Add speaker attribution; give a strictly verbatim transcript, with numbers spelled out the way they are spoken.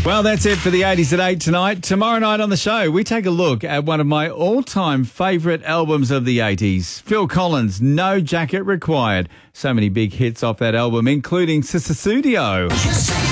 Speaker 1: Well, that's it for the eighties at eight tonight. Tomorrow night on the show, we take a look at one of my all-time favourite albums of the eighties. Phil Collins, No Jacket Required. So many big hits off that album, including Sussudio.